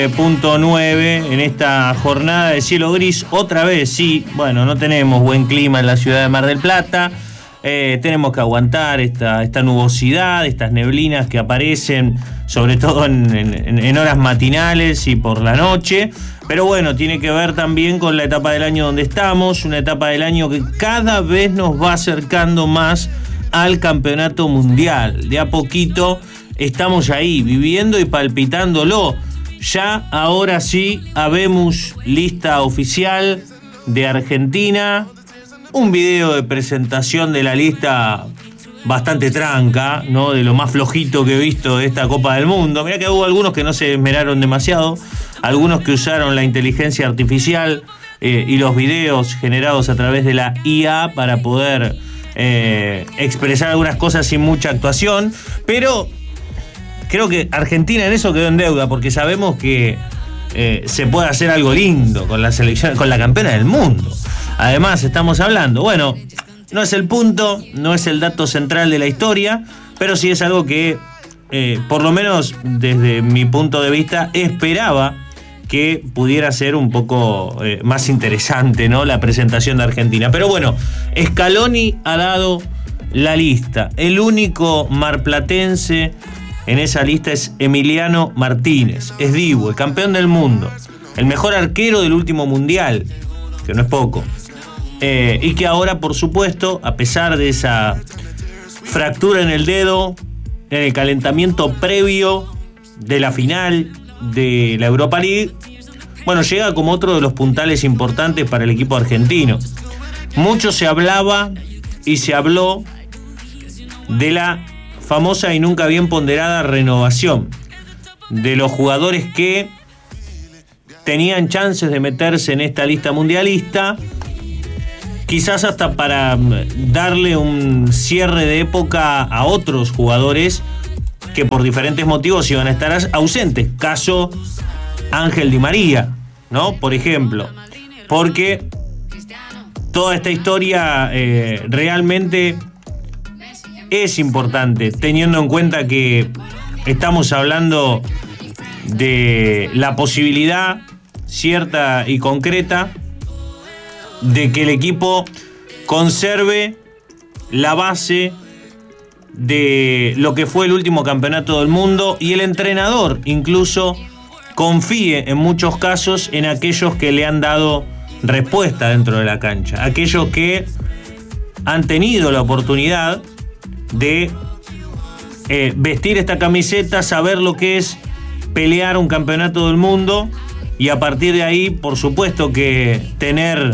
Punto 9 en esta jornada de cielo gris, otra vez, sí, bueno, no tenemos buen clima en la ciudad de Mar del Plata, tenemos que aguantar esta nubosidad, estas neblinas que aparecen, sobre todo en horas matinales y por la noche, pero bueno, tiene que ver también con la etapa del año donde estamos, una etapa del año que cada vez nos va acercando más al campeonato mundial, de a poquito estamos ahí, viviendo y palpitándolo. Ya ahora sí habemos lista oficial de Argentina, un video de presentación de la lista bastante tranca, ¿no? De lo más flojito que he visto de esta Copa del Mundo. Mirá que hubo algunos que no se esmeraron demasiado, algunos que usaron la inteligencia artificial y los videos generados a través de la IA para poder expresar algunas cosas sin mucha actuación, pero creo que Argentina en eso quedó en deuda, porque sabemos que se puede hacer algo lindo con la selección, con la campeona del mundo. Además, estamos hablando, bueno, no es el punto, no es el dato central de la historia, pero sí es algo que, por lo menos desde mi punto de vista, esperaba que pudiera ser un poco más interesante, ¿no? La presentación de Argentina. Pero bueno, Scaloni ha dado la lista. El único marplatense en esa lista es Emiliano Martínez, es Dibu, el campeón del mundo, el mejor arquero del último mundial, que no es poco, y que ahora, por supuesto, a pesar de esa fractura en el dedo, en el calentamiento previo de la final de la Europa League, bueno, llega como otro de los puntales importantes para el equipo argentino. Mucho se hablaba y se habló de la famosa y nunca bien ponderada renovación de los jugadores que tenían chances de meterse en esta lista mundialista, quizás hasta para darle un cierre de época a otros jugadores que por diferentes motivos iban a estar ausentes. Caso Ángel Di María, ¿no? Por ejemplo, porque toda esta historia realmente es importante, teniendo en cuenta que estamos hablando de la posibilidad cierta y concreta de que el equipo conserve la base de lo que fue el último campeonato del mundo y el entrenador incluso confíe en muchos casos en aquellos que le han dado respuesta dentro de la cancha, aquellos que han tenido la oportunidad de vestir esta camiseta, saber lo que es pelear un campeonato del mundo y a partir de ahí, por supuesto que tener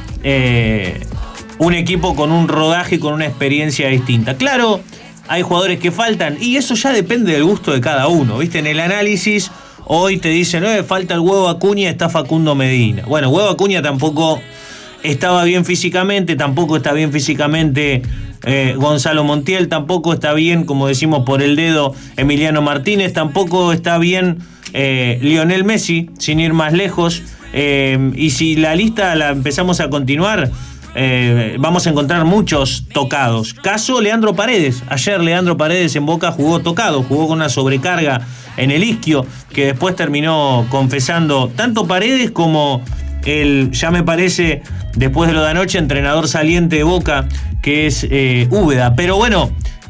un equipo con un rodaje y con una experiencia distinta. Claro, hay jugadores que faltan y eso ya depende del gusto de cada uno, ¿viste? En el análisis hoy te dicen, falta el Huevo Acuña, está Facundo Medina. Bueno, Huevo Acuña tampoco estaba bien físicamente, tampoco está bien físicamente Gonzalo Montiel, tampoco está bien, como decimos por el dedo, Emiliano Martínez, tampoco está bien Lionel Messi, sin ir más lejos, y si la lista la empezamos a continuar, vamos a encontrar muchos tocados. Caso Leandro Paredes, ayer Leandro Paredes en Boca jugó tocado, jugó con una sobrecarga en el isquio, que después terminó confesando tanto Paredes como el, ya me parece, después de lo de anoche, entrenador saliente de Boca, que es Úbeda. Pero bueno,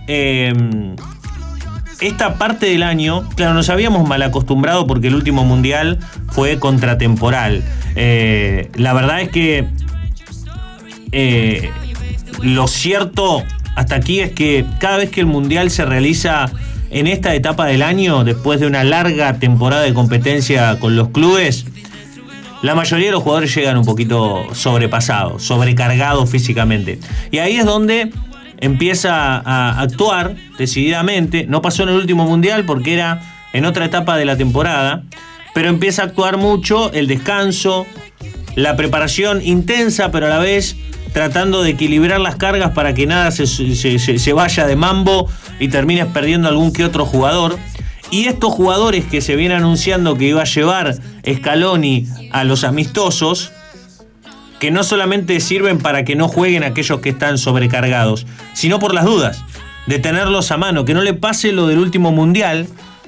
esta parte del año, claro, nos habíamos mal acostumbrado porque el último mundial fue contratemporal. La verdad es que lo cierto hasta aquí es que cada vez que el mundial se realiza en esta etapa del año, después de una larga temporada de competencia con los clubes, la mayoría de los jugadores llegan un poquito sobrepasados, sobrecargados físicamente. Y ahí es donde empieza a actuar decididamente. No pasó en el último mundial porque era en otra etapa de la temporada, pero empieza a actuar mucho el descanso, la preparación intensa, pero a la vez tratando de equilibrar las cargas para que nada se vaya de mambo y termines perdiendo algún que otro jugador. Y estos jugadores que se viene anunciando que iba a llevar Scaloni a los amistosos, que no solamente sirven para que no jueguen aquellos que están sobrecargados, sino por las dudas, de tenerlos a mano, que no le pase lo del último mundial,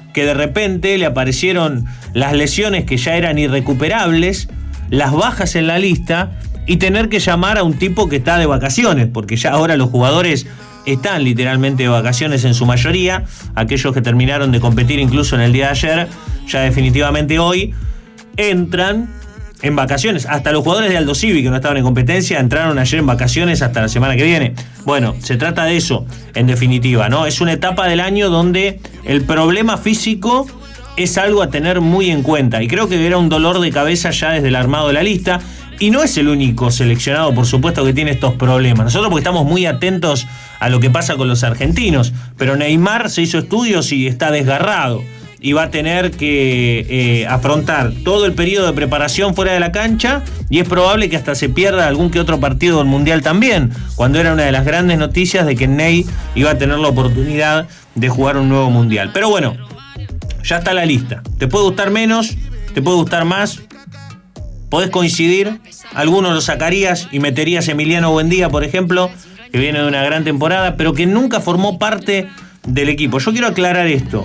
que de repente le aparecieron las lesiones que ya eran irrecuperables, las bajas en la lista y tener que llamar a un tipo que está de vacaciones, porque ya ahora los jugadores están literalmente de vacaciones en su mayoría, aquellos que terminaron de competir incluso en el día de ayer, ya definitivamente hoy entran en vacaciones. Hasta los jugadores de Aldo Civi que no estaban en competencia entraron ayer en vacaciones hasta la semana que viene. Bueno, se trata de eso, en definitiva, ¿no? Es una etapa del año donde el problema físico es algo a tener muy en cuenta. Y creo que era un dolor de cabeza ya desde el armado de la lista. Y no es el único seleccionado, por supuesto, que tiene estos problemas. Nosotros porque estamos muy atentos a lo que pasa con los argentinos. Pero Neymar se hizo estudios y está desgarrado. Y va a tener que afrontar todo el periodo de preparación fuera de la cancha, y es probable que hasta se pierda algún que otro partido del Mundial también, cuando era una de las grandes noticias de que Ney iba a tener la oportunidad de jugar un nuevo Mundial. Pero bueno, ya está la lista. Te puede gustar menos, te puede gustar más, podés coincidir, algunos lo sacarías y meterías a Emiliano Buendía, por ejemplo, que viene de una gran temporada, pero que nunca formó parte del equipo. Yo quiero aclarar esto.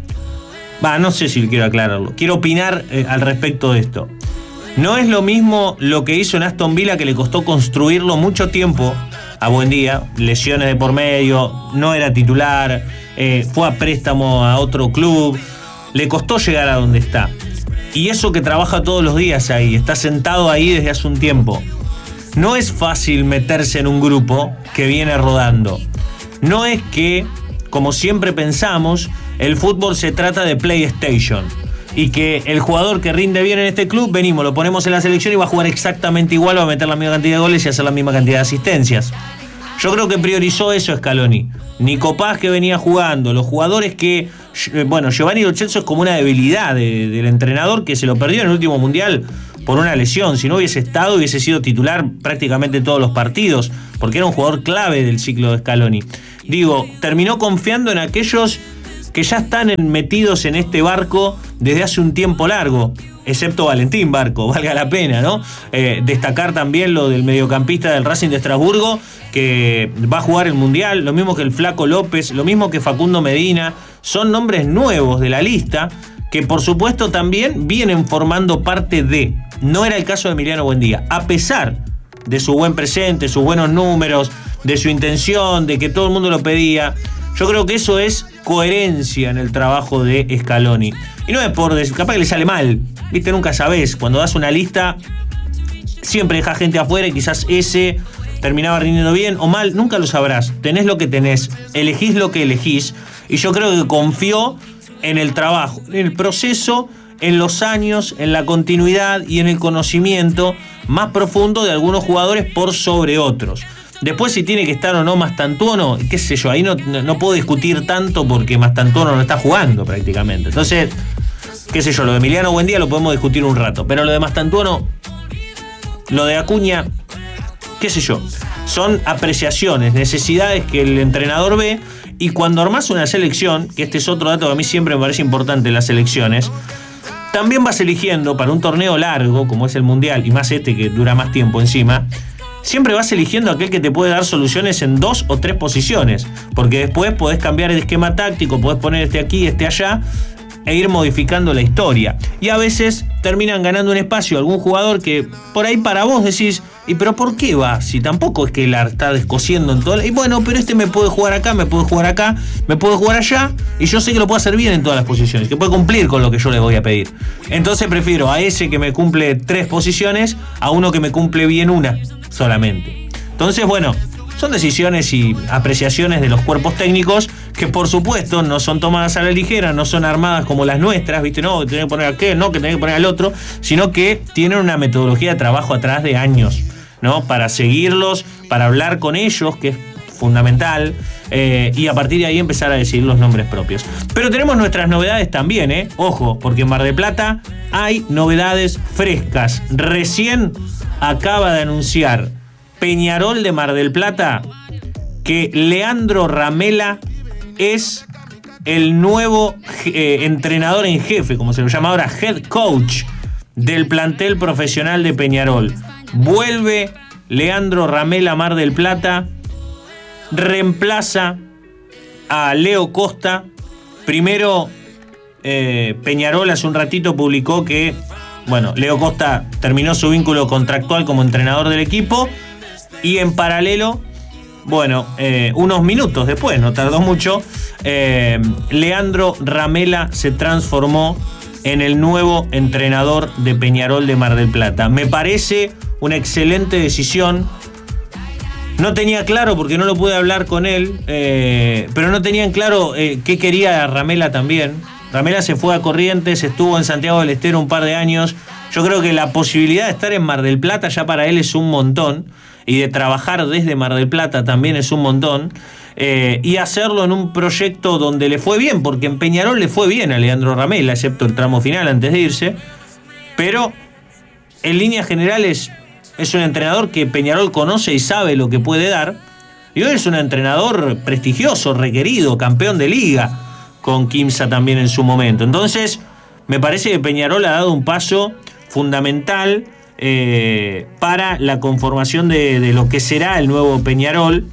No sé si quiero aclararlo. Quiero opinar al respecto de esto. No es lo mismo lo que hizo en Aston Villa, que le costó construirlo mucho tiempo a Buendía, lesiones de por medio, no era titular, fue a préstamo a otro club, le costó llegar a donde está. Y eso que trabaja todos los días ahí, está sentado ahí desde hace un tiempo. No es fácil meterse en un grupo que viene rodando. No es que, como siempre pensamos, el fútbol se trata de PlayStation y que el jugador que rinde bien en este club, venimos, lo ponemos en la selección y va a jugar exactamente igual, va a meter la misma cantidad de goles y hacer la misma cantidad de asistencias. Yo creo que priorizó eso Scaloni. Nico Paz, que venía jugando, los jugadores que... Bueno, Giovanni Lo Celso es como una debilidad del entrenador, que se lo perdió en el último Mundial por una lesión. Si no hubiese estado, hubiese sido titular prácticamente todos los partidos, porque era un jugador clave del ciclo de Scaloni. Digo, terminó confiando en aquellos que ya están metidos en este barco desde hace un tiempo largo, excepto Valentín Barco, valga la pena, ¿no? Destacar también lo del mediocampista del Racing de Estrasburgo, que va a jugar el Mundial, lo mismo que el Flaco López, lo mismo que Facundo Medina. Son nombres nuevos de la lista que por supuesto también vienen formando parte de. No era el caso de Emiliano Buendía, a pesar de su buen presente, sus buenos números, de su intención, de que todo el mundo lo pedía. Yo creo que eso es coherencia en el trabajo de Scaloni. Y no es por... capaz que le sale mal, ¿viste? Nunca sabés. Cuando das una lista, siempre dejas gente afuera y quizás ese terminaba rindiendo bien o mal. Nunca lo sabrás. Tenés lo que tenés. Elegís lo que elegís. Y yo creo que confió en el trabajo, en el proceso, en los años, en la continuidad y en el conocimiento más profundo de algunos jugadores por sobre otros. Después, si tiene que estar o no Mastantuono, qué sé yo, ahí no puedo discutir tanto porque Mastantuono no está jugando prácticamente. Entonces, qué sé yo, lo de Emiliano Buendía lo podemos discutir un rato, pero lo de Mastantuono, lo de Acuña, qué sé yo, son apreciaciones, necesidades que el entrenador ve, y cuando armás una selección, que este es otro dato que a mí siempre me parece importante en las selecciones, también vas eligiendo para un torneo largo, como es el Mundial, y más este que dura más tiempo encima, siempre vas eligiendo aquel que te puede dar soluciones en 2 o 3 posiciones, porque después podés cambiar el esquema táctico, podés poner este aquí, este allá, e ir modificando la historia. Y a veces terminan ganando un espacio algún jugador que por ahí para vos decís, ¿y pero por qué va? Si tampoco es que la está descosiendo en todo. Y bueno, pero este me puede jugar acá, me puede jugar acá, me puede jugar allá, y yo sé que lo puede hacer bien en todas las posiciones, que puede cumplir con lo que yo le voy a pedir. Entonces prefiero a ese que me cumple 3 posiciones a uno que me cumple bien una solamente. Entonces, bueno, son decisiones y apreciaciones de los cuerpos técnicos que por supuesto no son tomadas a la ligera, no son armadas como las nuestras, ¿viste? No, que tenés que poner aquel, no, que tenés que poner al otro, sino que tienen una metodología de trabajo atrás de años, ¿no? Para seguirlos, para hablar con ellos, que es fundamental, y a partir de ahí empezar a decir los nombres propios. Pero tenemos nuestras novedades también, ¿eh? Ojo, porque en Mar del Plata hay novedades frescas. Recién acaba de anunciar Peñarol de Mar del Plata que Leandro Ramela es el nuevo entrenador en jefe, como se lo llama ahora, head coach del plantel profesional de Peñarol. Vuelve Leandro Ramela a Mar del Plata, reemplaza a Leo Costa. Primero Peñarol hace un ratito publicó que, bueno, Leo Costa terminó su vínculo contractual como entrenador del equipo y en paralelo, bueno, unos minutos después, no tardó mucho, Leandro Ramela se transformó en el nuevo entrenador de Peñarol de Mar del Plata. Me parece una excelente decisión. No tenía claro, porque no lo pude hablar con él, pero no tenían claro qué quería Ramela también. Ramela se fue a Corrientes, estuvo en Santiago del Estero un par de años. Yo creo que la posibilidad de estar en Mar del Plata ya para él es un montón, y de trabajar desde Mar del Plata también es un montón, y hacerlo en un proyecto donde le fue bien, porque en Peñarol le fue bien a Leandro Ramela, excepto el tramo final antes de irse, pero en líneas generales es un entrenador que Peñarol conoce y sabe lo que puede dar. Y hoy es un entrenador prestigioso, requerido, campeón de liga, con Quimsa también en su momento. Entonces, me parece que Peñarol ha dado un paso fundamental para la conformación de lo que será el nuevo Peñarol.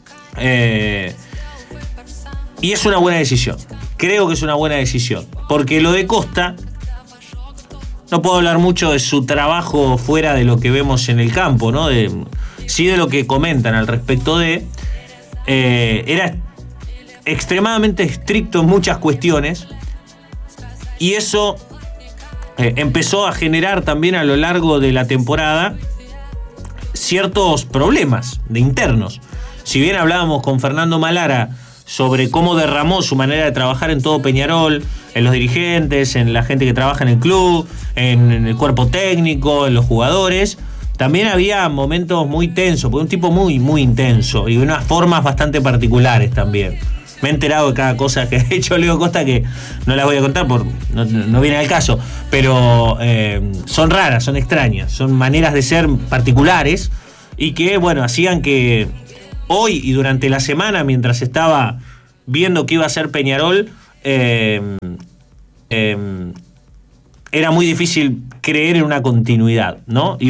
Y es una buena decisión. Creo que es una buena decisión. Porque lo de Costa, no puedo hablar mucho de su trabajo fuera de lo que vemos en el campo, ¿no? Sí de lo que comentan al respecto de... era extremadamente estricto en muchas cuestiones, y eso empezó a generar también a lo largo de la temporada ciertos problemas de internos. Si bien hablábamos con Fernando Malara sobre cómo derramó su manera de trabajar en todo Peñarol, en los dirigentes, en la gente que trabaja en el club, en el cuerpo técnico, en los jugadores, también había momentos muy tensos, porque un tipo muy, muy intenso y unas formas bastante particulares también. Me he enterado de cada cosa que ha hecho Leo Costa, que no las voy a contar, no viene al caso, pero son raras, son extrañas, son maneras de ser particulares y que, bueno, hacían que hoy y durante la semana, mientras estaba viendo qué iba a hacer Peñarol, era muy difícil creer en una continuidad, ¿no?